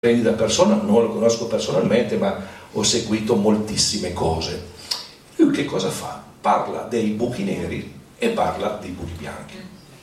splendida persona, non lo conosco personalmente, ma ho seguito moltissime cose. Lui che cosa fa? Parla dei buchi neri e parla dei buchi bianchi.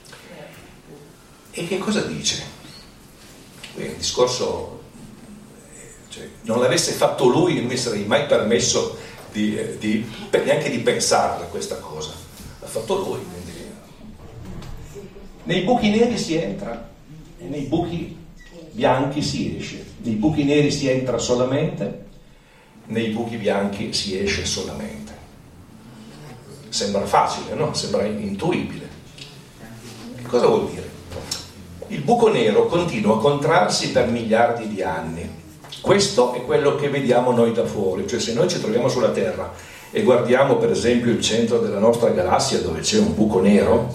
E che cosa dice? Il discorso, non l'avesse fatto lui, non mi sarei mai permesso neanche di pensarla questa cosa. L'ha fatto lui. Quindi. Nei buchi neri si entra e nei buchi bianchi si esce. Nei buchi neri si entra solamente, nei buchi bianchi si esce solamente. Sembra facile, no? Sembra intuibile. Che cosa vuol dire? Il buco nero continua a contrarsi per miliardi di anni. Questo è quello che vediamo noi da fuori, cioè se noi ci troviamo sulla Terra e guardiamo per esempio il centro della nostra galassia dove c'è un buco nero,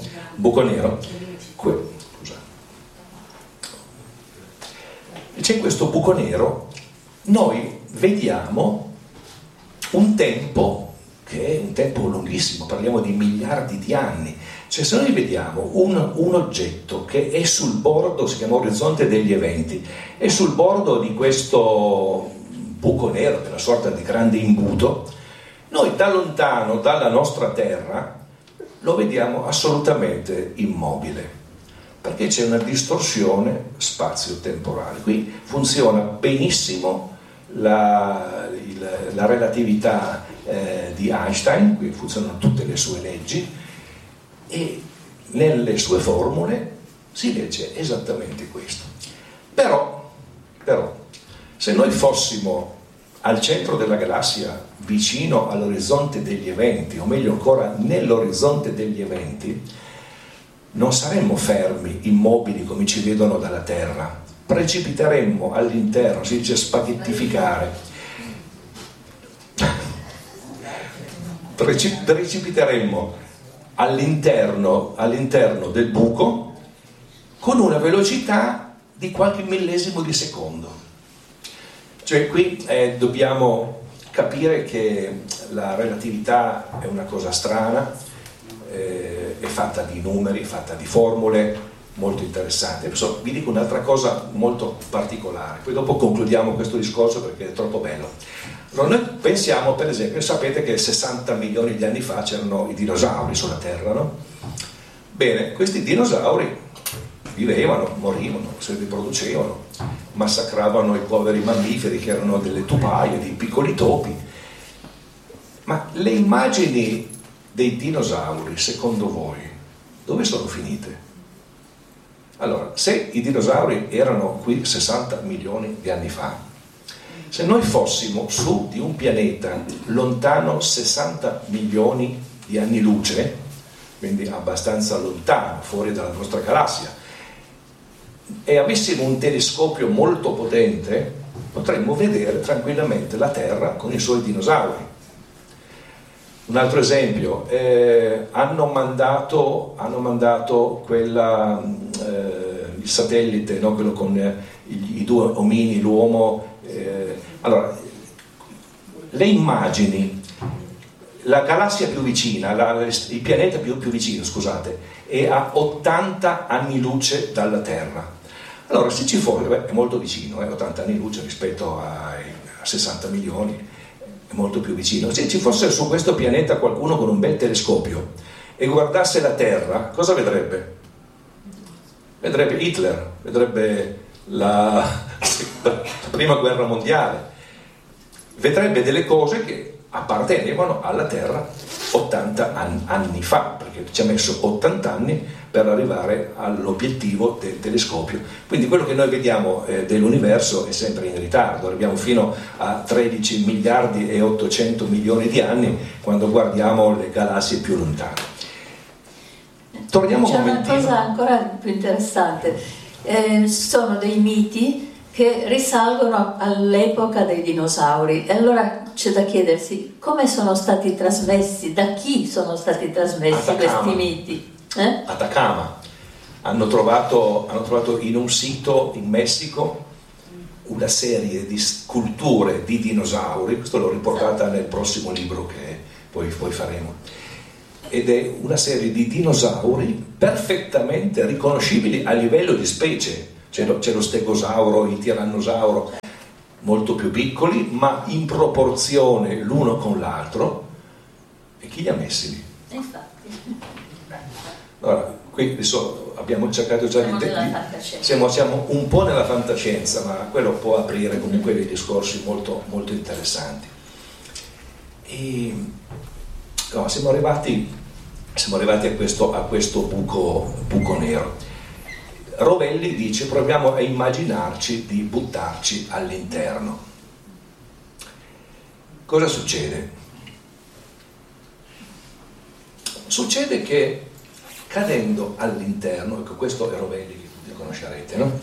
c'è questo buco nero, noi vediamo un tempo che è un tempo lunghissimo, parliamo di miliardi di anni. Cioè se noi vediamo un oggetto che è sul bordo, si chiama orizzonte degli eventi, è sul bordo di questo buco nero, che è una sorta di grande imbuto, noi da lontano, dalla nostra Terra, lo vediamo assolutamente immobile, perché c'è una distorsione spazio-temporale. Qui funziona benissimo la relatività di Einstein, qui funzionano tutte le sue leggi, e nelle sue formule si legge esattamente questo. Però, se noi fossimo al centro della galassia, vicino all'orizzonte degli eventi, o meglio ancora nell'orizzonte degli eventi, non saremmo fermi, immobili come ci vedono dalla Terra, precipiteremmo all'interno, si dice spaghettificare, precipiteremmo all'interno del buco con una velocità di qualche millesimo di secondo. Cioè qui dobbiamo capire che la relatività è una cosa strana, è fatta di numeri, fatta di formule molto interessanti. Adesso vi dico un'altra cosa molto particolare, poi dopo concludiamo questo discorso perché è troppo bello. Allora, noi pensiamo, per esempio, sapete che 60 milioni di anni fa c'erano i dinosauri sulla Terra, no? Bene, questi dinosauri vivevano, morivano, si riproducevano, massacravano i poveri mammiferi che erano delle tupaie, dei piccoli topi. Ma le immagini dei dinosauri, secondo voi, dove sono finite? Allora, se i dinosauri erano qui 60 milioni di anni fa, se noi fossimo su di un pianeta lontano 60 milioni di anni luce, quindi abbastanza lontano, fuori dalla nostra galassia, e avessimo un telescopio molto potente, potremmo vedere tranquillamente la Terra con i suoi dinosauri. Un altro esempio, hanno mandato il satellite, no? Quello con i due omini, l'uomo. Allora, le immagini, la galassia più vicina, il pianeta più vicino, scusate, è a 80 anni luce dalla Terra. Allora, se ci fosse, è molto vicino, 80 anni luce rispetto a 60 milioni, è molto più vicino. Se ci fosse su questo pianeta qualcuno con un bel telescopio e guardasse la Terra, cosa vedrebbe? Vedrebbe Hitler, vedrebbe la prima guerra mondiale, vedrebbe delle cose che appartenevano alla Terra 80 anni fa, perché ci ha messo 80 anni per arrivare all'obiettivo del telescopio. Quindi quello che noi vediamo dell'universo è sempre in ritardo, arriviamo fino a 13 miliardi e 800 milioni di anni quando guardiamo le galassie più lontane. Torniamo un momentino. C'è una cosa ancora più interessante, sono dei miti che risalgono all'epoca dei dinosauri, e allora c'è da chiedersi come sono stati trasmessi, da chi sono stati trasmessi questi miti. Atacama. Hanno trovato in un sito in Messico una serie di sculture di dinosauri, questo l'ho riportata nel prossimo libro che poi faremo, ed è una serie di dinosauri perfettamente riconoscibili a livello di specie. c'è lo stegosauro, il tirannosauro, molto più piccoli, ma in proporzione l'uno con l'altro. E chi li ha messi lì? Infatti. Allora, qui adesso abbiamo cercato già siamo un po' nella fantascienza, ma quello può aprire comunque dei discorsi molto, molto interessanti. E, no, siamo arrivati a questo buco nero. Rovelli dice: proviamo a immaginarci di buttarci all'interno. Cosa succede? Succede che cadendo all'interno, ecco, questo è Rovelli che tutti conoscerete, no?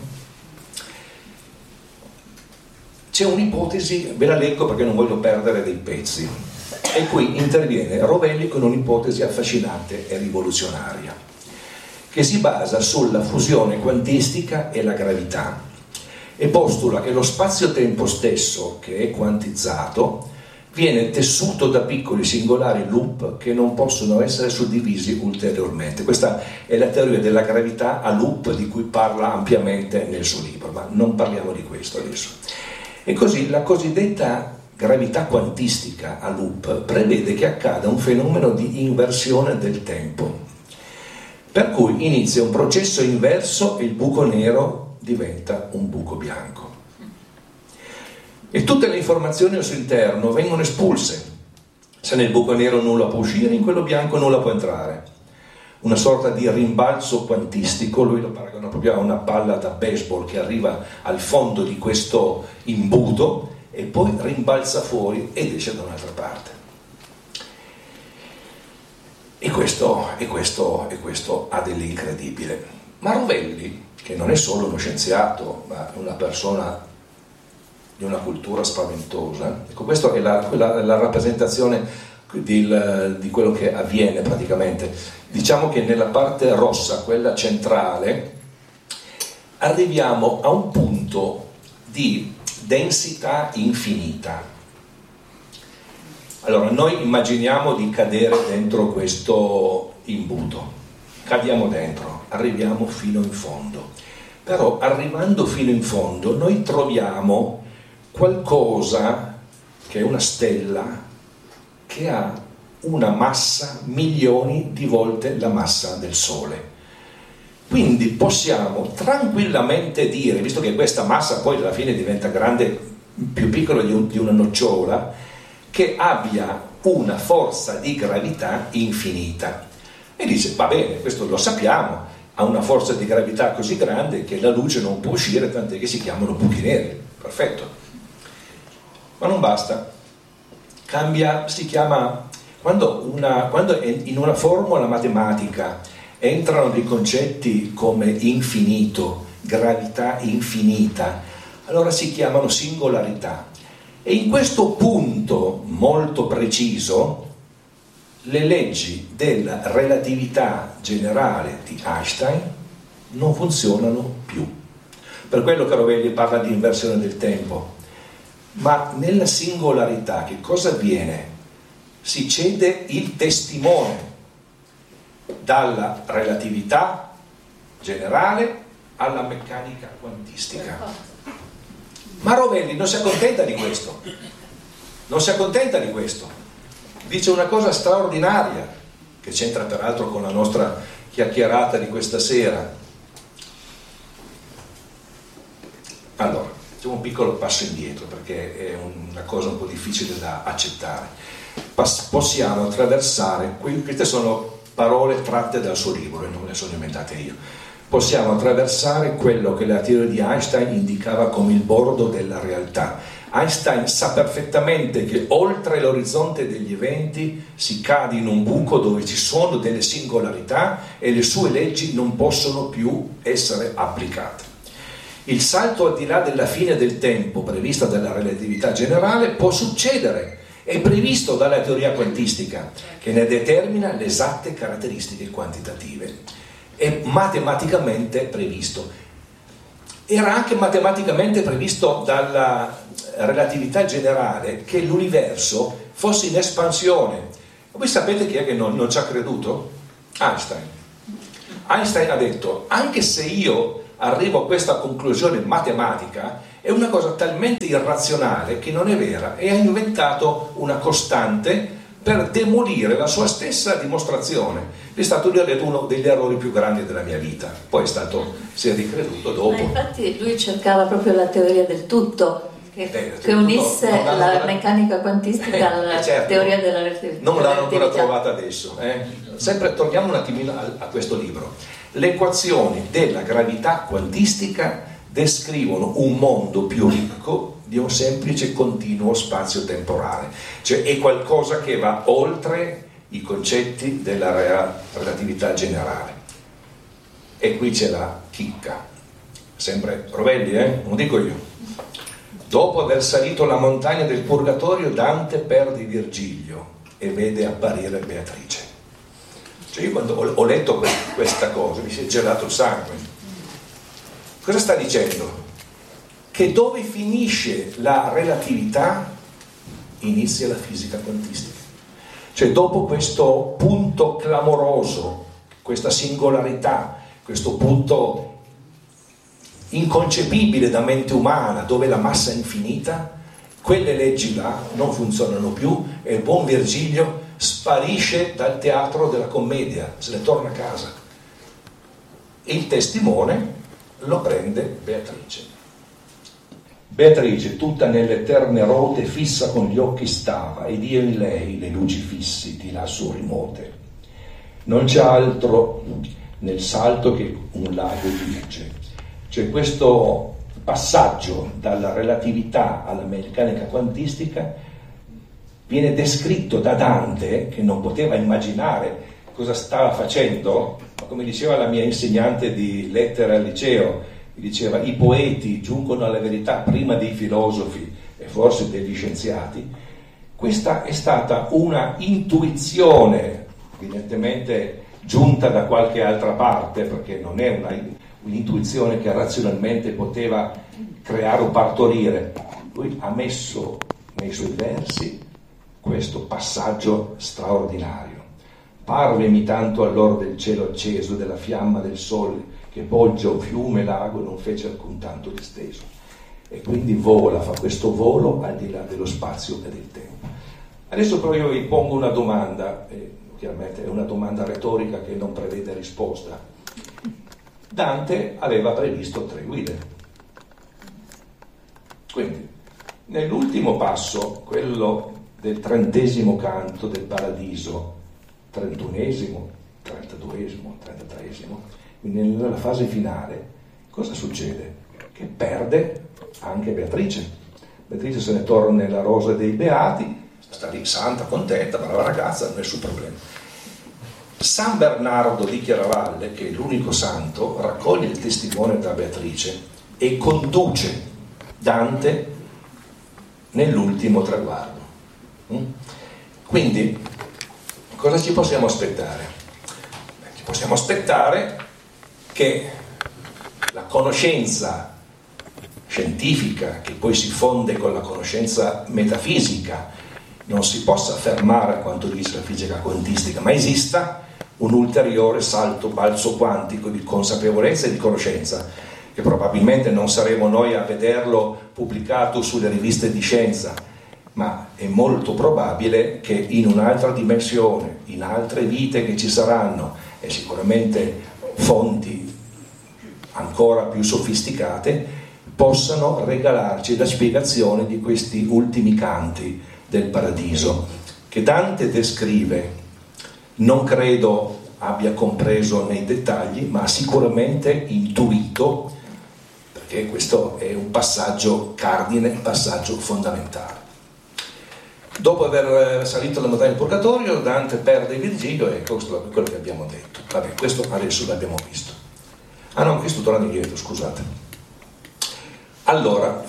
C'è un'ipotesi, ve la leggo perché non voglio perdere dei pezzi, e qui interviene Rovelli con un'ipotesi affascinante e rivoluzionaria, che si basa sulla fusione quantistica e la gravità, e postula che lo spazio-tempo stesso, che è quantizzato, viene tessuto da piccoli singolari loop che non possono essere suddivisi ulteriormente. Questa è la teoria della gravità a loop di cui parla ampiamente nel suo libro, ma non parliamo di questo adesso. E così la cosiddetta gravità quantistica a loop prevede che accada un fenomeno di inversione del tempo, per cui inizia un processo inverso e il buco nero diventa un buco bianco. E tutte le informazioni al suo interno vengono espulse. Se nel buco nero nulla può uscire, in quello bianco nulla può entrare. Una sorta di rimbalzo quantistico, lui lo paragona proprio a una palla da baseball che arriva al fondo di questo imbuto e poi rimbalza fuori ed esce da un'altra parte. E questo ha dell'incredibile. Ma Rovelli, che non è solo uno scienziato, ma una persona di una cultura spaventosa, ecco, questa è la rappresentazione di quello che avviene praticamente. Diciamo che nella parte rossa, quella centrale, arriviamo a un punto di densità infinita. Allora, noi immaginiamo di cadere dentro questo imbuto, cadiamo dentro, arriviamo fino in fondo, però arrivando fino in fondo noi troviamo qualcosa che è una stella che ha una massa milioni di volte la massa del Sole. Quindi possiamo tranquillamente dire, visto che questa massa poi alla fine diventa grande, più piccola di una nocciola, che abbia una forza di gravità infinita. E dice, va bene, questo lo sappiamo, ha una forza di gravità così grande che la luce non può uscire, tant'è che si chiamano buchi neri. Perfetto. Ma non basta, si chiama, quando in una formula matematica entrano dei concetti come infinito, gravità infinita, allora si chiamano singolarità. E in questo punto molto preciso le leggi della relatività generale di Einstein non funzionano più. Per quello che Rovelli parla di inversione del tempo. Ma nella singolarità che cosa avviene? Si cede il testimone dalla relatività generale alla meccanica quantistica. Ma Rovelli non si accontenta di questo, dice una cosa straordinaria che c'entra peraltro con la nostra chiacchierata di questa sera. Allora, facciamo un piccolo passo indietro perché è una cosa un po' difficile da accettare. Possiamo attraversare, queste sono parole tratte dal suo libro e non le sono inventate io. Possiamo attraversare quello che la teoria di Einstein indicava come il bordo della realtà. Einstein sa perfettamente che oltre l'orizzonte degli eventi si cade in un buco dove ci sono delle singolarità e le sue leggi non possono più essere applicate. Il salto al di là della fine del tempo prevista dalla relatività generale può succedere, è previsto dalla teoria quantistica che ne determina le esatte caratteristiche quantitative. È matematicamente previsto. Era anche matematicamente previsto dalla relatività generale che l'universo fosse in espansione. Voi sapete chi è che non ci ha creduto? Einstein. Einstein ha detto, anche se io arrivo a questa conclusione matematica, è una cosa talmente irrazionale che non è vera, e ha inventato una costante per demolire la sua stessa dimostrazione. È stato, gli ho detto, uno degli errori più grandi della mia vita. Poi si è ricreduto dopo. Ma infatti lui cercava proprio la teoria del tutto, che unisse la meccanica quantistica alla certo, teoria della relatività. Non l'hanno ancora trovata adesso. Sempre torniamo un attimino a questo libro. Le equazioni della gravità quantistica descrivono un mondo più ricco di un semplice continuo spazio-temporale, cioè è qualcosa che va oltre i concetti della relatività generale. E qui c'è la chicca, sempre Rovelli, non dico io. Dopo aver salito la montagna del Purgatorio, Dante perde Virgilio e vede apparire Beatrice. Cioè io quando ho letto questa cosa mi si è gelato il sangue. Cosa sta dicendo? Che dove finisce la relatività inizia la fisica quantistica. Cioè dopo questo punto clamoroso, questa singolarità, questo punto inconcepibile da mente umana, dove la massa è infinita, quelle leggi là non funzionano più e il buon Virgilio sparisce dal teatro della commedia, se ne torna a casa. Il testimone lo prende Beatrice. Beatrice, tutta nell'eterne rote, fissa con gli occhi stava, ed io in lei le luci fissi di lassù rimote. Non c'è altro nel salto che un lago dirige. Cioè questo passaggio dalla relatività alla meccanica quantistica viene descritto da Dante, che non poteva immaginare cosa stava facendo, ma come diceva la mia insegnante di lettere al liceo, mi diceva: i poeti giungono alla verità prima dei filosofi e forse degli scienziati. Questa è stata una intuizione, evidentemente giunta da qualche altra parte, perché non è un'intuizione che razionalmente poteva creare o partorire. Lui ha messo nei suoi versi questo passaggio straordinario. Parvemi tanto all'or del cielo acceso, della fiamma del sole, che poggia un fiume lago non fece alcun tanto disteso. E quindi vola, fa questo volo al di là dello spazio e del tempo. Adesso però io vi pongo una domanda, chiaramente è una domanda retorica che non prevede risposta. Dante aveva previsto 3 guide. Quindi, nell'ultimo passo, quello del 30° canto del Paradiso, 31°, 32°, 33°, quindi nella fase finale, cosa succede? Che perde anche Beatrice. Beatrice se ne torna nella rosa dei Beati, sta lì santa, contenta, brava ragazza, nessun problema. San Bernardo di Chiaravalle, che è l'unico santo, raccoglie il testimone da Beatrice e conduce Dante nell'ultimo traguardo. Quindi cosa ci possiamo aspettare? Ci possiamo aspettare che la conoscenza scientifica, che poi si fonde con la conoscenza metafisica, non si possa fermare a quanto dice la fisica quantistica, ma esista un ulteriore balzo quantico di consapevolezza e di conoscenza, che probabilmente non saremo noi a vederlo pubblicato sulle riviste di scienza, ma è molto probabile che in un'altra dimensione, in altre vite che ci saranno, e sicuramente fonti ancora più sofisticate, possano regalarci la spiegazione di questi ultimi canti del Paradiso, che Dante descrive. Non credo abbia compreso nei dettagli, ma sicuramente intuito, perché questo è un passaggio cardine, un passaggio fondamentale. Dopo aver salito la montagna del Purgatorio, Dante perde Virgilio, e questo è quello che abbiamo detto. Vabbè, questo adesso l'abbiamo visto. Ah no, questo torna indietro, scusate. Allora,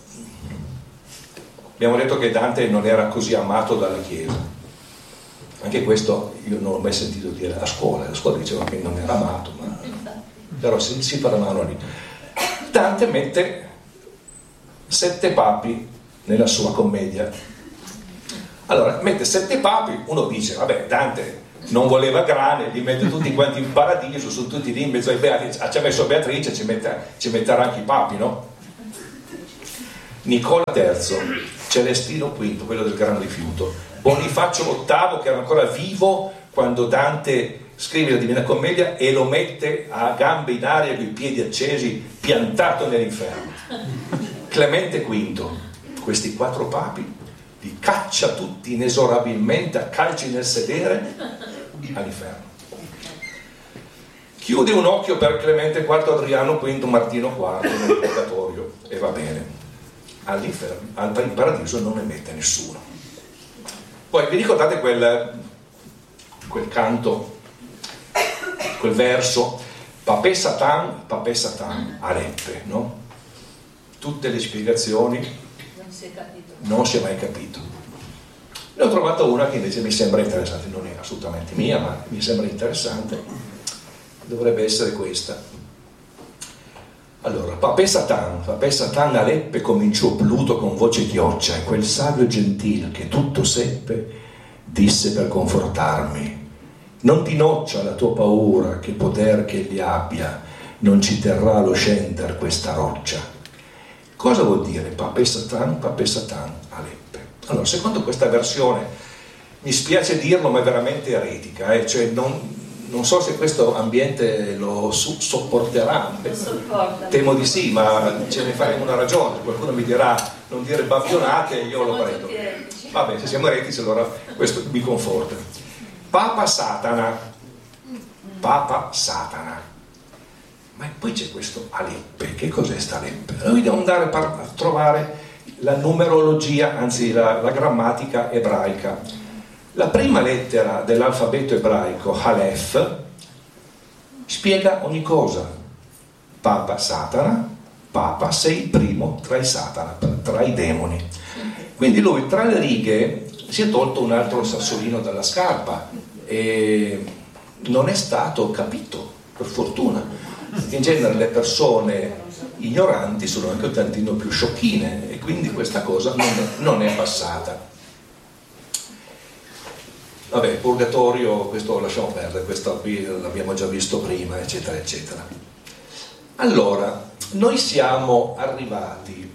abbiamo detto che Dante non era così amato dalla Chiesa. Anche questo io non l'ho mai sentito dire a scuola. La scuola diceva che non era amato, ma però si parlavano lì. Dante mette 7 papi nella sua commedia. Allora, mette 7 papi, uno dice, vabbè, Dante non voleva grane, li mette tutti quanti in paradiso, sono tutti lì in mezzo ai beati. Ci ha messo Beatrice, ci metterà anche i papi, no? Nicola III, Celestino V, quello del gran rifiuto, Bonifacio VIII, che era ancora vivo quando Dante scrive la Divina Commedia e lo mette a gambe in aria con i piedi accesi, piantato nell'inferno. Clemente V, questi 4 papi li caccia tutti inesorabilmente a calci nel sedere all'inferno. Chiude un occhio per Clemente IV, Adriano V, Martino IV nel purgatorio e va bene. All'inferno, in paradiso non ne mette nessuno. Poi vi ricordate quel canto, quel verso Papè Satan, Aleppe, no? Tutte le spiegazioni non si è mai capito. Ne ho trovato una che invece mi sembra interessante, non è assolutamente mia, ma mi sembra interessante, dovrebbe essere questa. Allora, Papè Satan Aleppe cominciò Pluto con voce chioccia, e quel savio gentil che tutto seppe disse per confortarmi: non ti noccia la tua paura, che poter che egli abbia non ci terrà lo scender questa roccia. Cosa vuol dire Papè Satan Aleppe? Allora, secondo questa versione, mi spiace dirlo, ma è veramente eretica, cioè non so se questo ambiente lo sopporterà, temo di sì, ma ce ne faremo una ragione. Qualcuno mi dirà non dire babbionate, io lo prendo. Vabbè, se siamo eretici allora questo mi conforta. Papa Satana, ma poi c'è questo Aleppe. Che cos'è sta Aleppe? Noi dobbiamo andare a trovare la numerologia, anzi la grammatica ebraica. La prima lettera dell'alfabeto ebraico, Aleph, spiega ogni cosa. Papa Satana, Papa sei il primo tra i Satana, tra i demoni. Quindi lui tra le righe si è tolto un altro sassolino dalla scarpa e non è stato capito, per fortuna. In genere le persone ignoranti sono anche un tantino più sciocchine e quindi questa cosa non è passata. Vabbè, purgatorio, questo lo lasciamo perdere, questo qui l'abbiamo già visto prima, eccetera, eccetera. Allora, noi siamo arrivati.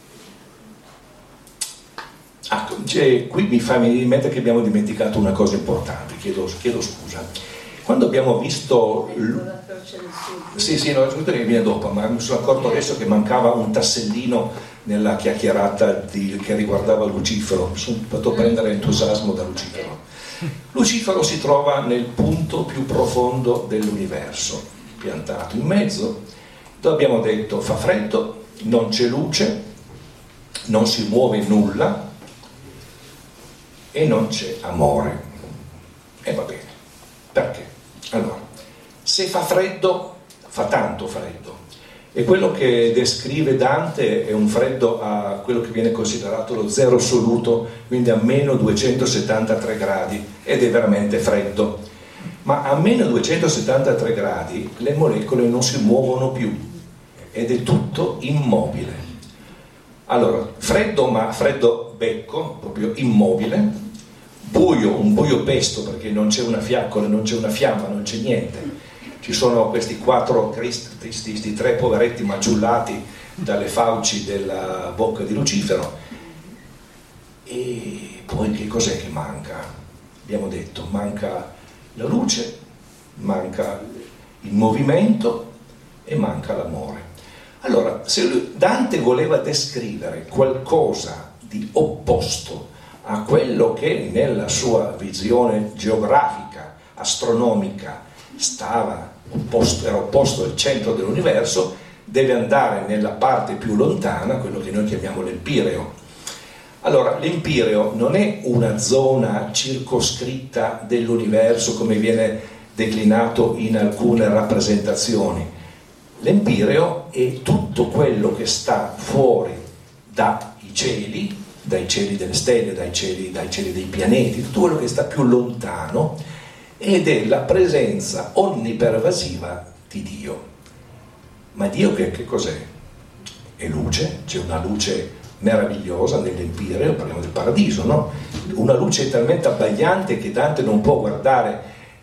Qui mi fa venire in mente che abbiamo dimenticato una cosa importante, chiedo scusa. Quando abbiamo visto sì, no, che viene dopo, ma mi sono accorto adesso che mancava un tassellino nella chiacchierata che riguardava Lucifero. Mi sono fatto prendere entusiasmo da Lucifero. Lucifero si trova nel punto più profondo dell'universo, piantato in mezzo, dove abbiamo detto fa freddo, non c'è luce, non si muove nulla e non c'è amore. E va bene, perché? Allora, se fa freddo, fa tanto freddo, e quello che descrive Dante è un freddo a quello che viene considerato lo zero assoluto, quindi a meno 273 gradi, ed è veramente freddo. Ma a meno 273 gradi le molecole non si muovono più ed è tutto immobile. Allora, freddo, ma freddo becco, proprio immobile, buio, un buio pesto perché non c'è una fiaccola, non c'è una fiamma, non c'è niente. Ci sono questi 4 questi 3 poveretti maciullati dalle fauci della bocca di Lucifero. E poi che cos'è che manca? Abbiamo detto, manca la luce, manca il movimento e manca l'amore. Allora, se Dante voleva descrivere qualcosa di opposto a quello che nella sua visione geografica, astronomica, era opposto al centro dell'universo, deve andare nella parte più lontana, quello che noi chiamiamo l'Empireo. Allora, l'Empireo non è una zona circoscritta dell'universo come viene declinato in alcune rappresentazioni. L'Empireo è tutto quello che sta fuori dai cieli delle stelle, dai cieli dei pianeti, tutto quello che sta più lontano, ed è la presenza onnipervasiva di Dio. Ma Dio che cos'è? È luce, c'è una luce meravigliosa nell'Empireo, parliamo del paradiso, no? Una luce talmente abbagliante che Dante non può guardare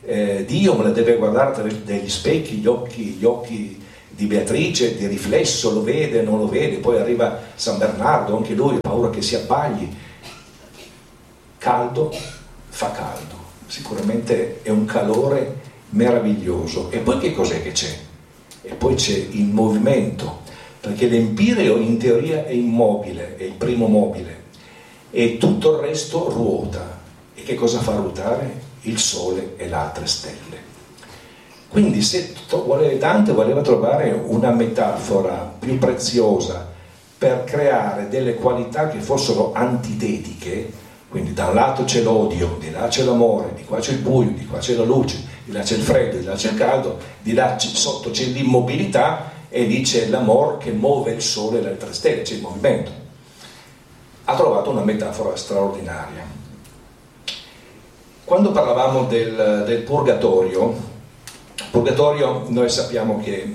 Dio me la deve guardare dagli specchi, gli occhi di Beatrice, di riflesso, lo vede, non lo vede, poi arriva San Bernardo, anche lui ha paura che si abbagli. Caldo, fa caldo, sicuramente è un calore meraviglioso. E poi che cos'è che c'è? E poi c'è il movimento, perché l'Empireo in teoria è immobile, è il primo mobile, e tutto il resto ruota. E che cosa fa ruotare? Il sole e le altre stelle. Quindi se Dante voleva trovare una metafora più preziosa per creare delle qualità che fossero antitetiche, quindi da un lato c'è l'odio, di là c'è l'amore, di qua c'è il buio, di qua c'è la luce, di là c'è il freddo, di là c'è il caldo, di là sotto c'è l'immobilità e lì c'è l'amore che muove il sole e le altre stelle, c'è il movimento. Ha trovato una metafora straordinaria. Quando parlavamo del purgatorio noi sappiamo che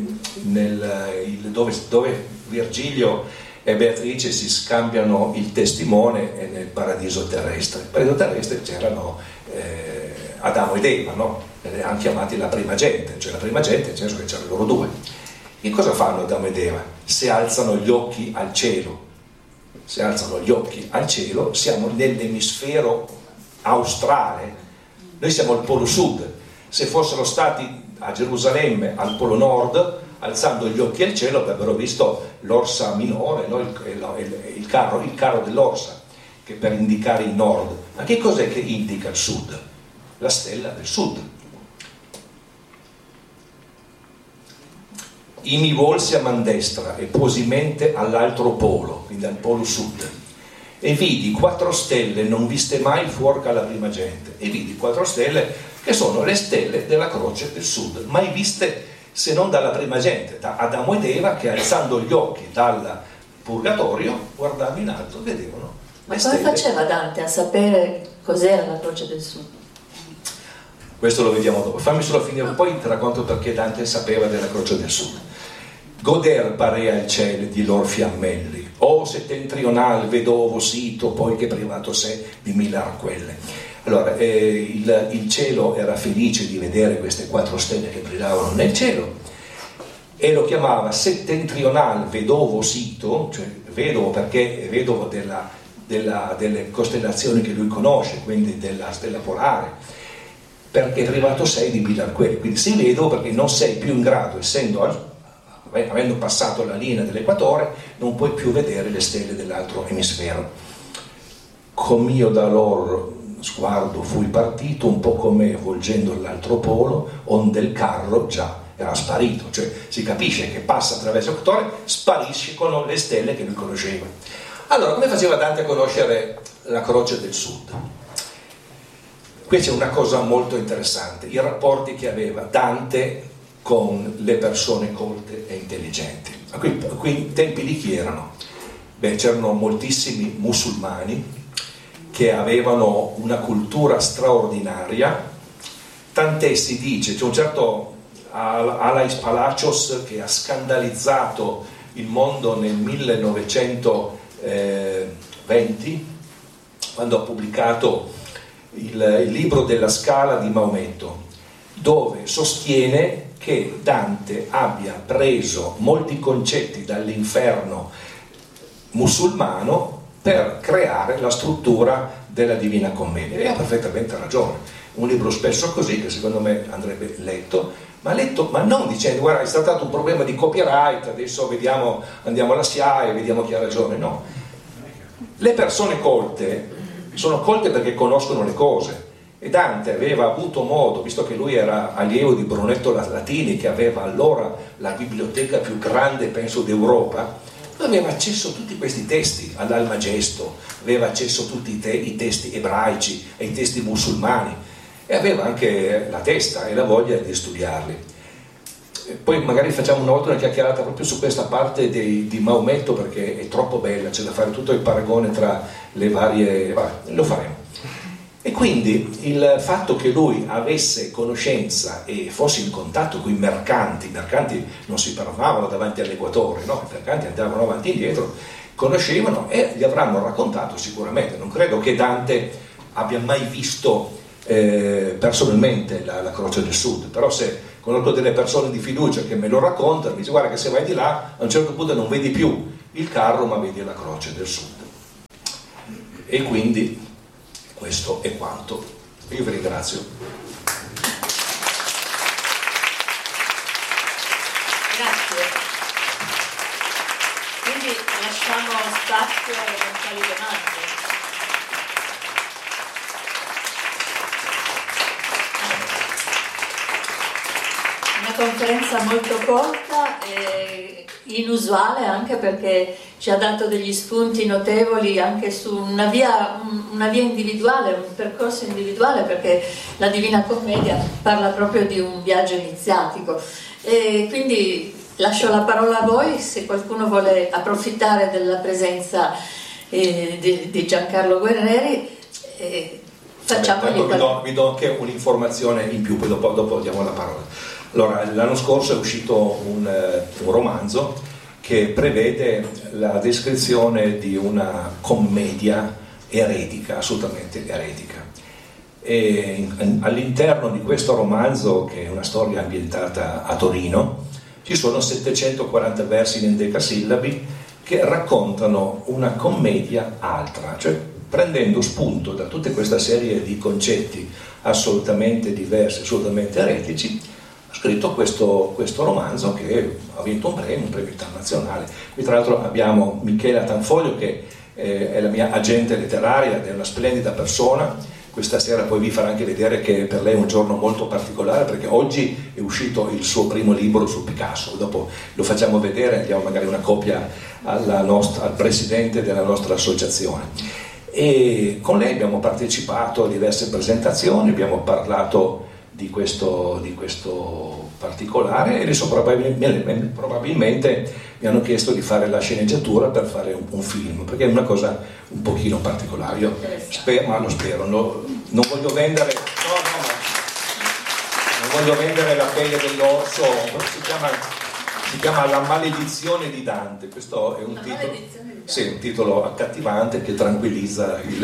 dove Virgilio e Beatrice si scambiano il testimone è nel paradiso terrestre. Nel paradiso terrestre c'erano Adamo ed Eva, no? Hanno chiamati la prima gente, cioè la prima gente nel senso che c'erano loro due. E cosa fanno Adamo ed Eva? Se alzano gli occhi al cielo, siamo nell'emisfero australe, noi siamo al polo sud. Se fossero stati a Gerusalemme al polo nord, alzando gli occhi al cielo avrebbero visto l'orsa minore, no? il carro dell'orsa, che per indicare il nord. Ma che cos'è che indica il sud? La stella del sud. I mi volsi a man destra e posi mente all'altro polo, quindi al polo sud, e vidi 4 stelle non viste mai fuor che alla prima gente, e vidi 4 stelle che sono le stelle della croce del sud, mai viste se non dalla prima gente, da Adamo ed Eva, che alzando gli occhi dal purgatorio guardavano in alto e vedevano. Ma come faceva Dante a sapere cos'era la croce del sud? Questo lo vediamo dopo, fammi solo finire, poi ti racconto perché Dante sapeva della croce del sud. Goder parea il cielo di lor fiammelli, o settentrional vedovo sito, poi che privato sé di 1000 arquelle. Allora, il cielo era felice di vedere queste 4 stelle che brillavano nel cielo e lo chiamava settentrional vedovo sito, cioè vedovo perché è vedovo delle costellazioni che lui conosce, quindi della stella polare, perché privato sei di 1000 arquelle, quindi sei vedovo perché non sei più in grado, avendo passato la linea dell'equatore, non puoi più vedere le stelle dell'altro emisfero. Com'io da loro sguardo fui partito, un po' come volgendo l'altro polo, onde il carro già era sparito, cioè si capisce che passa attraverso l'equatore, spariscono le stelle che lui conosceva. Allora, come faceva Dante a conoscere la croce del sud? Qui c'è una cosa molto interessante, i rapporti che aveva Dante con le persone colte e intelligenti. Qui in tempi di chi erano? C'erano moltissimi musulmani che avevano una cultura straordinaria, tant'è si dice, c'è un certo Alais Palacios che ha scandalizzato il mondo nel 1920 quando ha pubblicato il libro della Scala di Maometto, dove sostiene che Dante abbia preso molti concetti dall'inferno musulmano per creare la struttura della Divina Commedia, e ha perfettamente ragione. Un libro spesso così che secondo me andrebbe letto, ma non dicendo guarda è stato un problema di copyright, adesso vediamo, andiamo alla SIAE e vediamo chi ha ragione. No, le persone colte sono colte perché conoscono le cose, e Dante aveva avuto modo, visto che lui era allievo di Brunetto Latini, che aveva allora la biblioteca più grande penso d'Europa, aveva accesso a tutti questi testi, all'Almagesto, aveva accesso a tutti i testi ebraici, ai testi musulmani, e aveva anche la testa e la voglia di studiarli. E poi magari facciamo una volta una chiacchierata proprio su questa parte di Maometto, perché è troppo bella, c'è da fare tutto il paragone tra le varie... lo faremo. E quindi il fatto che lui avesse conoscenza e fosse in contatto con i mercanti non si fermavano davanti all'equatore, no? I mercanti andavano avanti e indietro, conoscevano e gli avranno raccontato sicuramente. Non credo che Dante abbia mai visto personalmente la Croce del Sud, però se conosco delle persone di fiducia che me lo raccontano, mi dice guarda che se vai di là a un certo punto non vedi più il carro ma vedi la Croce del Sud. E quindi questo è quanto. Io vi ringrazio. Grazie. Quindi lasciamo spazio a eventuali domande. Una conferenza molto corta e inusuale, anche perché ci ha dato degli spunti notevoli anche su una via individuale, un percorso individuale, perché la Divina Commedia parla proprio di un viaggio iniziatico. E quindi lascio la parola a voi, se qualcuno vuole approfittare della presenza di Giancarlo Guerrieri. Vi do anche un'informazione in più, poi dopo diamo la parola. Allora, l'anno scorso è uscito un romanzo che prevede la descrizione di una commedia eretica, assolutamente eretica. E all'interno di questo romanzo, che è una storia ambientata a Torino, ci sono 740 versi in endecasillabi che raccontano una commedia altra, cioè prendendo spunto da tutta questa serie di concetti assolutamente diversi, assolutamente eretici, ha scritto questo romanzo che ha vinto un premio internazionale. Qui tra l'altro abbiamo Michela Tanfoglio che è la mia agente letteraria ed è una splendida persona. Questa sera poi vi farà anche vedere che per lei è un giorno molto particolare, perché oggi è uscito il suo primo libro su Picasso. Dopo lo facciamo vedere, diamo magari una copia al presidente della nostra associazione. E con lei abbiamo partecipato a diverse presentazioni, abbiamo parlato di questo particolare, e adesso probabilmente mi hanno chiesto di fare la sceneggiatura per fare un film, perché è una cosa un pochino particolare. Io lo spero, non voglio vendere non voglio vendere la pelle dell'orso. Si chiama La maledizione di Dante. Questo è un titolo accattivante che tranquillizza il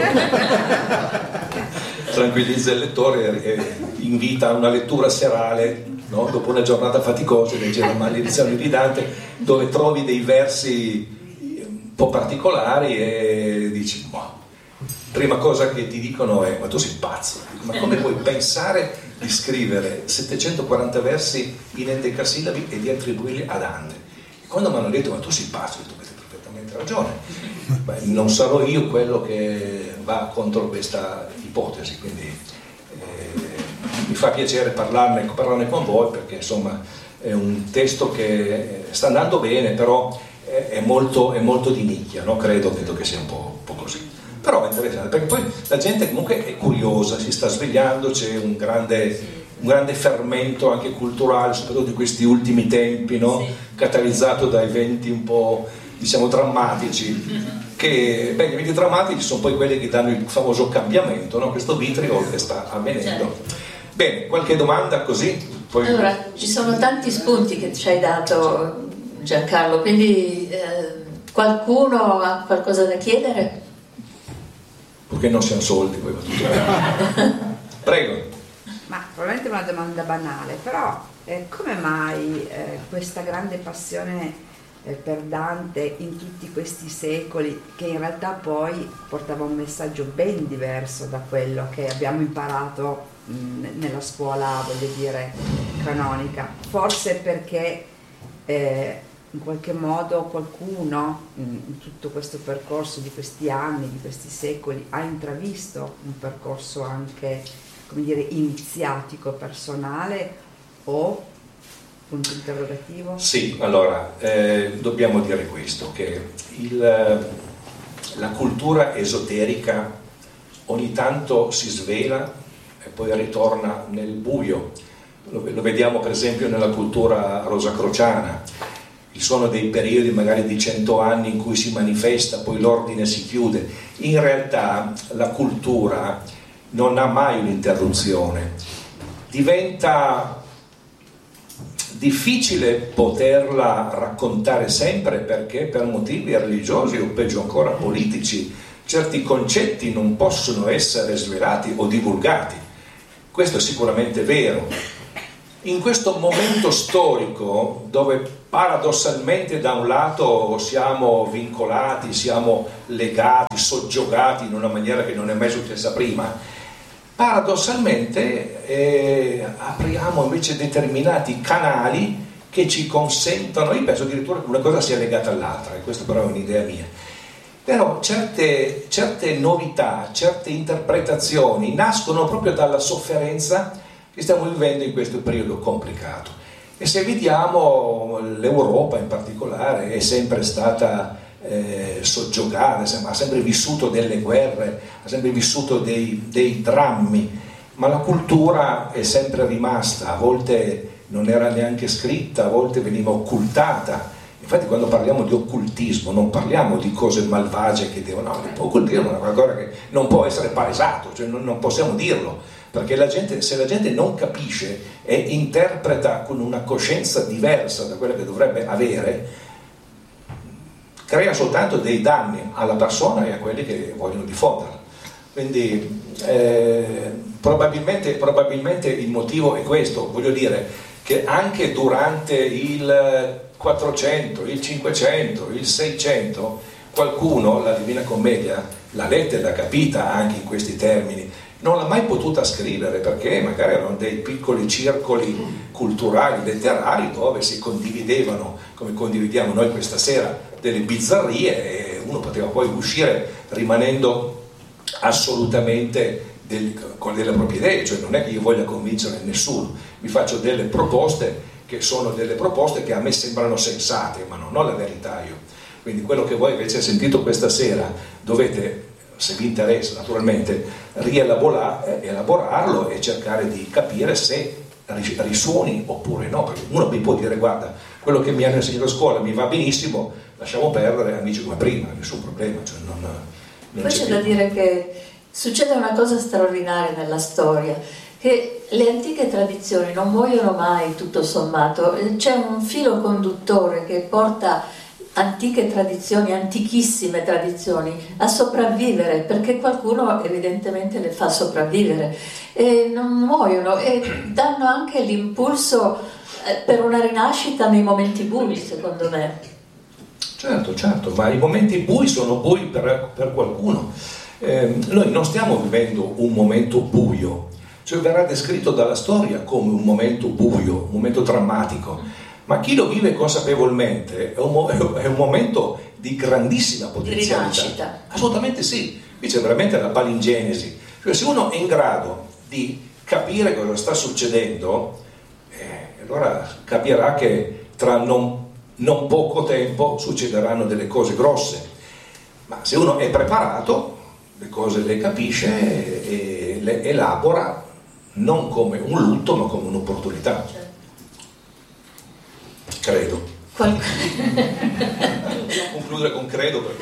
lettore e invita a una lettura serale, no? Dopo una giornata faticosa, legge La maledizione di Dante, dove trovi dei versi un po' particolari e dici, prima cosa che ti dicono è: ma tu sei pazzo, ma come puoi pensare di scrivere 740 versi in endecasillabi e di attribuirli a Dante? E quando mi hanno detto ma tu sei pazzo, ho detto: avete perfettamente ragione. Beh, non sarò io quello che va contro questa ipotesi, quindi mi fa piacere parlarne con voi, perché insomma è un testo che sta andando bene, però è molto di nicchia, no? Credo che sia un po' così. Però è interessante, perché poi la gente comunque è curiosa, si sta svegliando, c'è un grande fermento anche culturale, soprattutto in questi ultimi tempi, no? Catalizzato da eventi un po', diciamo, drammatici, che gli eventi drammatici sono poi quelli che danno il famoso cambiamento, no? Questo vitriolo che sta avvenendo. Bene, qualche domanda così? Poi... Allora, ci sono tanti spunti che ci hai dato, Giancarlo, quindi qualcuno ha qualcosa da chiedere? Perché non siamo soldi poi. Prego. Ma probabilmente è una domanda banale, però come mai questa grande passione per Dante in tutti questi secoli, che in realtà poi portava un messaggio ben diverso da quello che abbiamo imparato nella scuola, voglio dire, canonica? Forse perché in qualche modo qualcuno in tutto questo percorso di questi anni, di questi secoli, ha intravisto un percorso anche, come dire, iniziatico, personale, o punto interrogativo? Sì, allora dobbiamo dire questo, che la cultura esoterica ogni tanto si svela e poi ritorna nel buio. Lo vediamo per esempio nella cultura rosacrociana. Ci sono dei periodi magari di 100 anni in cui si manifesta, poi l'ordine si chiude. In realtà la cultura non ha mai un'interruzione. Diventa difficile poterla raccontare sempre, perché per motivi religiosi o peggio ancora politici certi concetti non possono essere svelati o divulgati. Questo è sicuramente vero. In questo momento storico, dove paradossalmente da un lato siamo vincolati, siamo legati, soggiogati in una maniera che non è mai successa prima, paradossalmente apriamo invece determinati canali che ci consentono, io penso addirittura che una cosa sia legata all'altra, e questa però è un'idea mia, però certe novità, certe interpretazioni nascono proprio dalla sofferenza che stiamo vivendo in questo periodo complicato. E se vediamo, l'Europa in particolare è sempre stata soggiogata, ha sempre vissuto delle guerre, ha sempre vissuto dei drammi, ma la cultura è sempre rimasta, a volte non era neanche scritta, a volte veniva occultata. Infatti quando parliamo di occultismo non parliamo di cose malvagie che devono, no, l'occultismo è una cosa che non può essere palesato, cioè non possiamo dirlo, perché se la gente non capisce e interpreta con una coscienza diversa da quella che dovrebbe avere, crea soltanto dei danni alla persona e a quelli che vogliono diffonderla. Quindi probabilmente il motivo è questo, voglio dire che anche durante il 400, il 500, il 600 qualcuno la Divina Commedia l'ha letta e l'ha capita anche in questi termini, non l'ha mai potuta scrivere perché magari erano dei piccoli circoli culturali, letterari, dove si condividevano, come condividiamo noi questa sera, delle bizzarrie, e uno poteva poi uscire rimanendo assolutamente con delle proprie idee, cioè non è che io voglia convincere nessuno, vi faccio delle proposte che sono delle proposte che a me sembrano sensate, ma non ho la verità io. Quindi quello che voi invece sentito questa sera dovete, se vi interessa naturalmente, rielaborarlo e cercare di capire se risuoni oppure no, perché uno mi può dire guarda, quello che mi hanno insegnato a scuola mi va benissimo, lasciamo perdere, amici come prima, nessun problema, cioè non poi c'è da dire che succede una cosa straordinaria nella storia, che le antiche tradizioni non muoiono mai tutto sommato, c'è un filo conduttore che porta antiche tradizioni, antichissime tradizioni a sopravvivere, perché qualcuno evidentemente le fa sopravvivere e non muoiono e danno anche l'impulso per una rinascita nei momenti bui, secondo me. Certo, ma i momenti bui sono bui per qualcuno. Noi non stiamo vivendo un momento buio, cioè verrà descritto dalla storia come un momento buio, un momento drammatico, ma chi lo vive consapevolmente è un momento di grandissima potenzialità. Di rinascita. Assolutamente sì, qui c'è veramente la palingenesi, cioè se uno è in grado di capire cosa sta succedendo, allora capirà che tra non poco tempo succederanno delle cose grosse, ma se uno è preparato le cose le capisce e le elabora non come un lutto ma come un'opportunità. Credo. Concludere con credo perché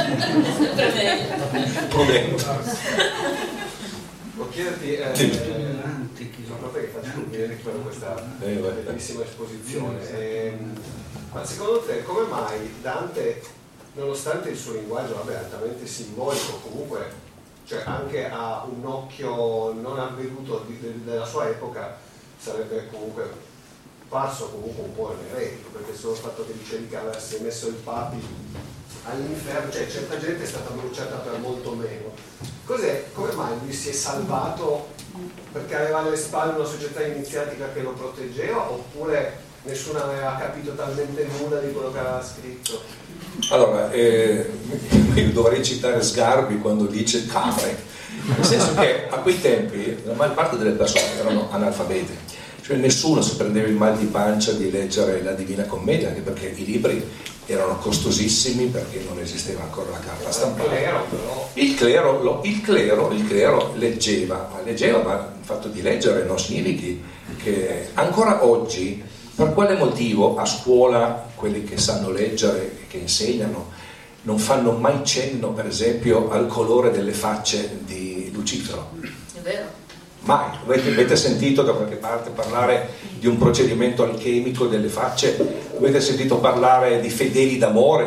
prudente. Può chiederti proprio che faccio vedere questa bellissima esposizione, ma secondo te come mai Dante, nonostante il suo linguaggio altamente simbolico, comunque cioè anche a un occhio non avveduto della sua epoca sarebbe comunque parso comunque un po' eretico, perché solo il fatto che dicevi che avesse messo il papi all'inferno, cioè certa gente è stata bruciata per molto meno. Come mai lui si è salvato perché aveva alle spalle una società iniziatica che lo proteggeva, oppure nessuno aveva capito talmente nulla di quello che aveva scritto? Allora, io dovrei citare Sgarbi quando dice capre, nel senso che a quei tempi la maggior parte delle persone erano analfabete, cioè nessuno si prendeva il mal di pancia di leggere la Divina Commedia, anche perché i libri erano costosissimi, perché non esisteva ancora la carta stampata. Il clero leggeva, ma il fatto di leggere non significa che ancora oggi, per quale motivo a scuola quelli che sanno leggere e che insegnano non fanno mai cenno, per esempio, al colore delle facce di Lucifero? È vero. Mai. Avete sentito da qualche parte parlare di un procedimento alchemico delle facce? Avete sentito parlare di fedeli d'amore?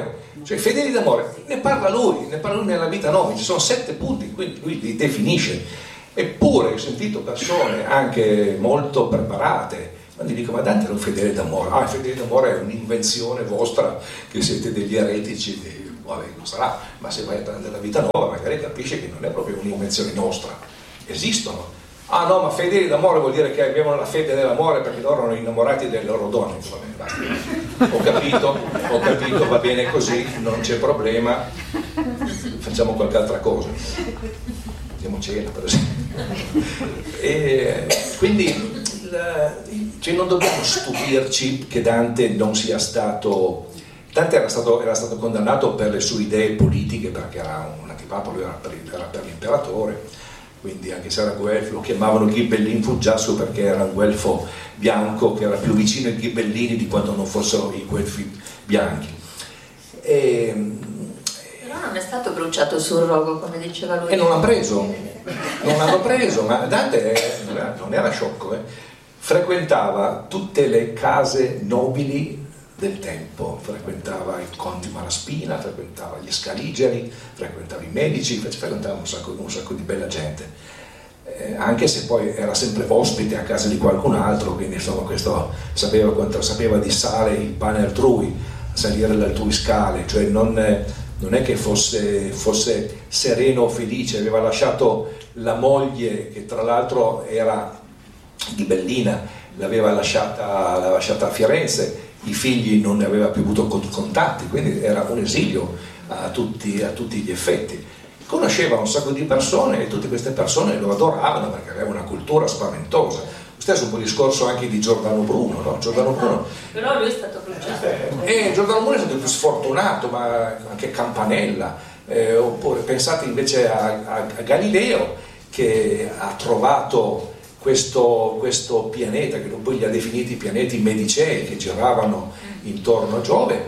Cioè fedeli d'amore, ne parla lui nella vita 9, ci sono 7 punti, quindi lui li definisce. Eppure ho sentito persone anche molto preparate, quando dico: ma Dante era un fedele d'amore. Il fedele d'amore è un'invenzione vostra, che siete degli eretici, vabbè, non sarà, ma se vai a prendere la vita nuova magari capisci che non è proprio un'invenzione nostra, esistono. Ah no, ma fedeli d'amore vuol dire che abbiamo la fede dell'amore perché loro erano innamorati delle loro donne. Va bene, basta. Ho capito, va bene così, non c'è problema, facciamo qualche altra cosa, andiamo a cena per esempio. E quindi cioè non dobbiamo stupirci che Dante non sia stato... Dante era stato condannato per le sue idee politiche, perché era un antipapo, lui era per l'imperatore, quindi anche se era guelfo lo chiamavano Ghibellin Fuggiasso perché era un guelfo bianco che era più vicino ai ghibellini di quanto non fossero i guelfi bianchi. Però non è stato bruciato sul rogo, come diceva lui. E non l'hanno preso, ma Dante non era sciocco, frequentava tutte le case nobili del tempo, frequentava i conti Malaspina, frequentava gli Scaligeri, frequentava i medici, frequentava un sacco di bella gente, anche se poi era sempre ospite a casa di qualcun altro, quindi insomma questo sapeva quanto sapeva di sale il pane altrui, salire le altrui scale, cioè non è che fosse sereno o felice. Aveva lasciato la moglie, che tra l'altro era ghibellina, l'aveva lasciata a Firenze, i figli non ne aveva più avuto contatti, quindi era un esilio a tutti gli effetti. Conosceva un sacco di persone e tutte queste persone lo adoravano perché aveva una cultura spaventosa. Stesso un po' il discorso anche di Giordano Bruno, no? Giordano Bruno. Però lui è stato bruciato. Giordano Bruno è stato più sfortunato, ma anche Campanella. Oppure pensate invece a Galileo, che ha trovato questo pianeta, che poi li ha definiti pianeti medicei, che giravano intorno a Giove,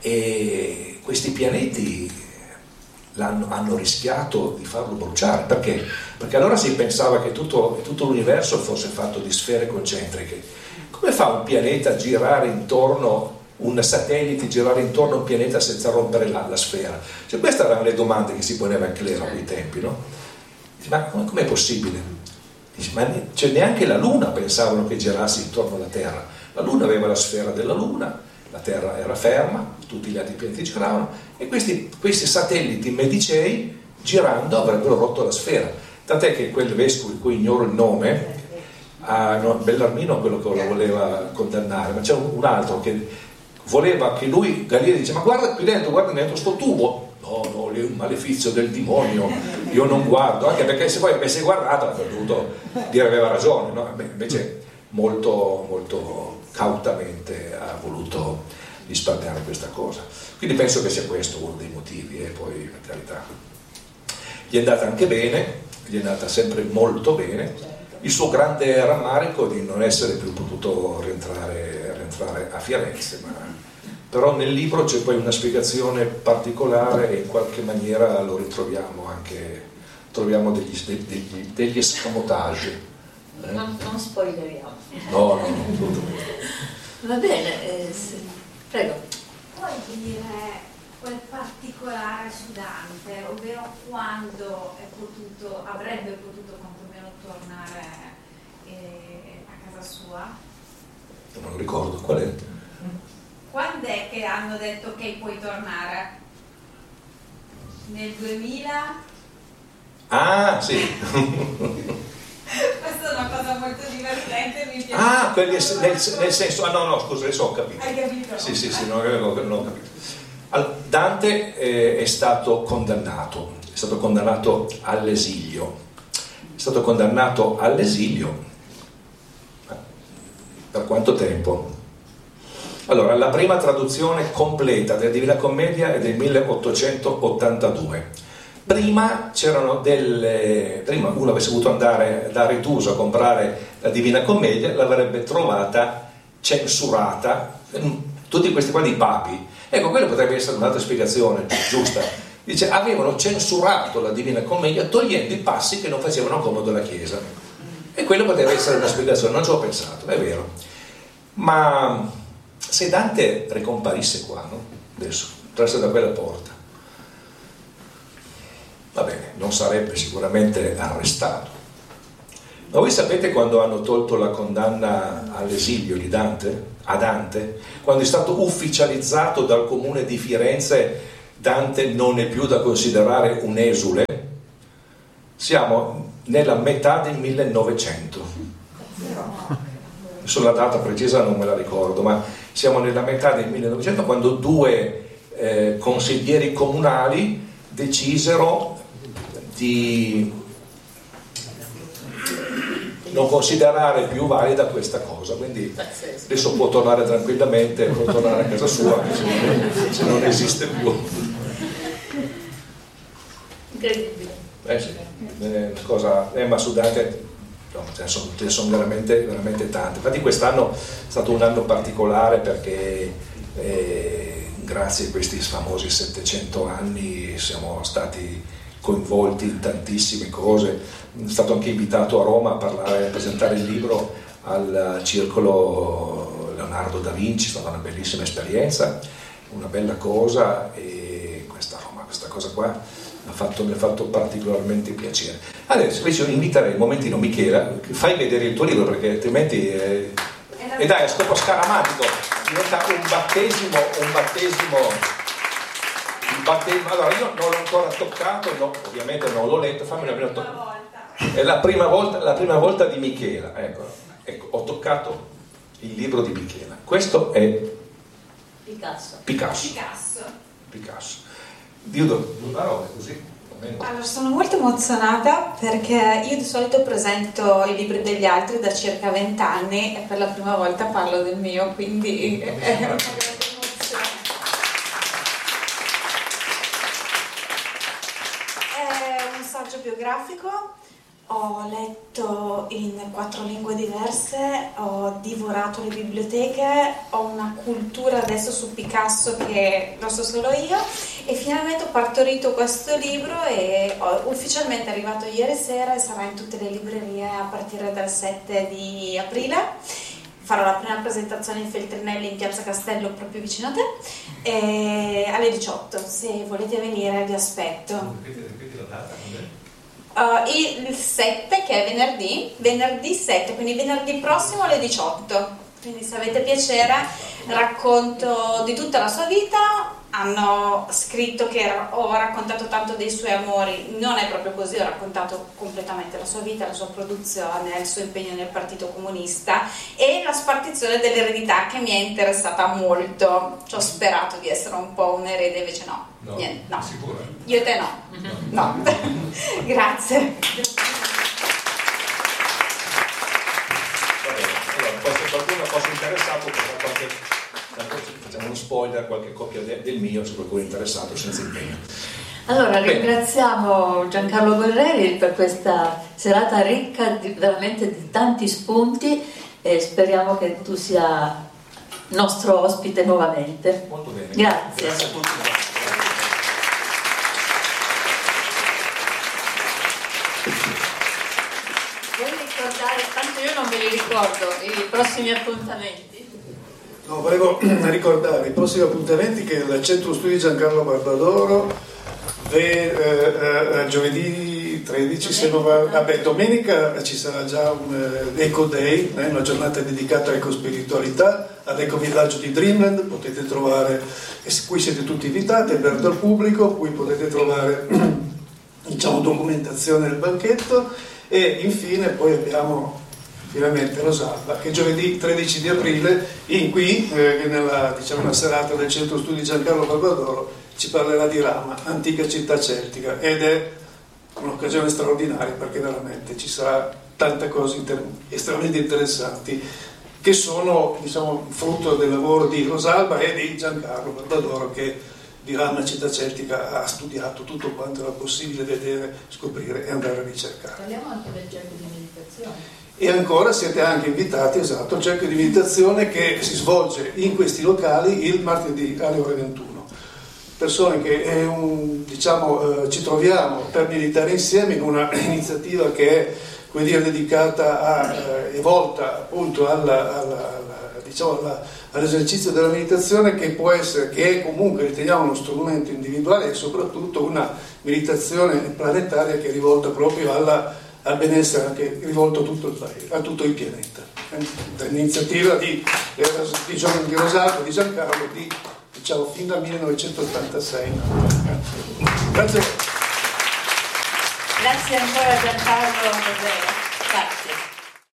e questi pianeti hanno rischiato di farlo bruciare. Perché? Perché allora si pensava che tutto l'universo fosse fatto di sfere concentriche. Come fa un pianeta a girare intorno, un satellite girare intorno a un pianeta senza rompere la sfera? Cioè, queste erano le domande che si poneva Clero a quei tempi, no? Ma com'è possibile? Cioè, neanche la Luna pensavano che girasse intorno alla Terra. La Luna aveva la sfera della Luna, la Terra era ferma, tutti gli altri pianeti giravano, e questi satelliti medicei girando avrebbero rotto la sfera. Tant'è che quel vescovo, di cui ignoro il nome, Bellarmino, quello che lo voleva condannare, ma c'è un altro che voleva che lui, Galileo dice: ma guarda qui dentro, sto tubo. No, lì è un malefizio del demonio, io non guardo, anche perché se poi avesse guardato avrebbe dovuto dire aveva ragione, no? Invece molto, molto cautamente ha voluto risparmiare questa cosa. Quindi penso che sia questo uno dei motivi, e poi per carità gli è andata anche bene, gli è andata sempre molto bene. Il suo grande rammarico di non essere più potuto rientrare a Firenze, però nel libro c'è poi una spiegazione particolare e in qualche maniera lo ritroviamo anche, troviamo degli escamotage. Non spoileriamo. No. Va bene, prego. Puoi dire quel particolare su Dante, ovvero quando avrebbe potuto quantomeno tornare a casa sua? Non lo ricordo, qual è? Quando è che hanno detto che puoi tornare? Nel 2000? Ah, sì. Questa è una cosa molto divertente, mi piace. Nel senso, no, scusa, adesso ho capito. Hai capito? Sì, non ho capito. Dante è stato condannato all'esilio. È stato condannato all'esilio per quanto tempo? Allora, la prima traduzione completa della Divina Commedia è del 1882. Prima uno avesse voluto andare da Retuso a comprare la Divina Commedia, l'avrebbe trovata censurata, tutti questi qua di papi. Ecco, quello potrebbe essere un'altra spiegazione giusta. Dice, avevano censurato la Divina Commedia togliendo i passi che non facevano comodo alla Chiesa. E quello potrebbe essere una spiegazione, non ci ho pensato, è vero. Ma se Dante ricomparisse qua, no? Adesso, entrasse da quella porta. Va bene, non sarebbe sicuramente arrestato. Ma voi sapete quando hanno tolto la condanna all'esilio di Dante? A Dante? Quando è stato ufficializzato dal comune di Firenze, Dante non è più da considerare un esule? Siamo nella metà del 1900. Adesso la data precisa non me la ricordo, ma siamo nella metà del 1900 quando due consiglieri comunali decisero di non considerare più valida questa cosa, quindi adesso può tornare tranquillamente, può tornare a casa sua se non esiste più. Incredibile. Sì, cosa, ma su Dante no, ce ne sono veramente, veramente tante. Infatti quest'anno è stato un anno particolare perché grazie a questi famosi 700 anni siamo stati coinvolti in tantissime cose. È stato anche invitato a Roma a parlare, a presentare il libro al Circolo Leonardo da Vinci. È stata una bellissima esperienza, una bella cosa, e questa cosa qua mi ha fatto particolarmente piacere. Adesso invece inviterei un momentino Michela, fai vedere il tuo libro perché altrimenti e dai, a scopo scaramatico diventa un battesimo. Allora io non l'ho ancora toccato, no, ovviamente non l'ho letto, fammi almeno toccare. È la prima volta di Michela, ecco, ho toccato il libro di Michela. Questo è Picasso. Dio due parole così. Allora, sono molto emozionata perché io di solito presento i libri degli altri da circa 20 anni e per la prima volta parlo del mio, quindi è una grande emozione. È un saggio biografico, ho letto in 4 lingue diverse, ho divorato le biblioteche, ho una cultura adesso su Picasso che lo so solo io, e finalmente ho partorito questo libro e ufficialmente è arrivato ieri sera e sarà in tutte le librerie a partire dal 7 di aprile. Farò la prima presentazione in Feltrinelli in Piazza Castello, proprio vicino a te, e alle 18. Se volete venire vi aspetto. Ripeti la data, Il 7, che è venerdì 7, quindi venerdì prossimo alle 18. Quindi se avete piacere racconto di tutta la sua vita. Hanno scritto che ho raccontato tanto dei suoi amori, non è proprio così, ho raccontato completamente la sua vita, la sua produzione, il suo impegno nel Partito Comunista e la spartizione dell'eredità che mi è interessata molto. Ci ho sperato di essere un po' un erede, invece no. Niente, no. Sicuro? Io e te no. No. Grazie. Allora, qualcuno fosse interessato, facciamo uno spoiler, qualche copia del mio, se qualcuno è interessato, senza impegno. Allora ringraziamo Giancarlo Guerreri per questa serata ricca veramente di tanti spunti e speriamo che tu sia nostro ospite nuovamente. Molto bene. Grazie. Grazie a tutti. Vuoi ricordare, tanto io non me li ricordo, i prossimi appuntamenti? No, volevo ricordare i prossimi appuntamenti che il Centro Studi Giancarlo Barbadoro giovedì 13, se non va, domenica ci sarà già un Eco Day, una giornata dedicata all'ecospiritualità, all'Eco Villaggio di Dreamland, potete trovare, qui siete tutti invitati, è aperto al pubblico, qui potete trovare documentazione del banchetto, e infine poi abbiamo finalmente Rosalba, che giovedì 13 di aprile nella una serata del Centro Studi Giancarlo Barbadoro ci parlerà di Rama, antica città celtica, ed è un'occasione straordinaria perché veramente ci sarà tante cose estremamente interessanti che sono frutto del lavoro di Rosalba e di Giancarlo Barbadoro, che di Rama, città celtica, ha studiato tutto quanto era possibile vedere, scoprire e andare a ricercare. Parliamo anche del cerchio di meditazione. E ancora siete anche invitati, al cerchio di meditazione che si svolge in questi locali il martedì alle ore 21. Persone che ci troviamo per meditare insieme in una iniziativa che è dedicata e volta appunto alla all'esercizio della meditazione, che può essere, che è comunque riteniamo uno strumento individuale e soprattutto una meditazione planetaria che è rivolta proprio al benessere, anche rivolto a tutto il paese, a tutto il pianeta. L'iniziativa di Rosalba, di Giancarlo, diciamo fin dal 1986. Grazie. Grazie ancora Giancarlo. Grazie.